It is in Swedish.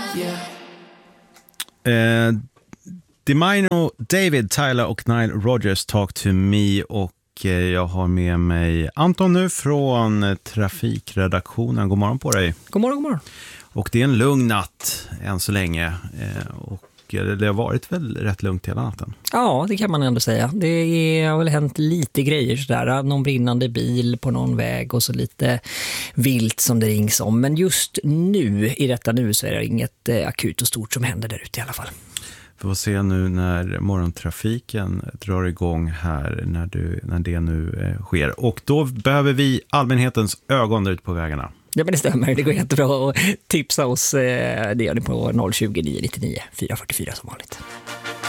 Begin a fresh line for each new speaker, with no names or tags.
Dimino, David, Tyler och Nile Rodgers, Talk to Me. Och jag har med mig Anton nu från trafikredaktionen. God morgon på dig.
God morgon, god morgon.
Och det är en lugn natt än så länge. Och det har varit väl rätt lugnt hela natten.
Ja, det kan man ändå säga. Det har väl hänt lite grejer sådär. Någon brinnande bil på någon väg och så lite vilt som det rings om. Men just nu, i detta nu, så är det inget akut och stort som händer där ute i alla fall.
Vi får se nu när morgontrafiken drar igång här, när det nu sker. Och då behöver vi allmänhetens ögon där ute på vägarna.
Ja, men det stämmer. Det går jättebra att tipsa oss. Det gör ni på 020 999 444 som vanligt.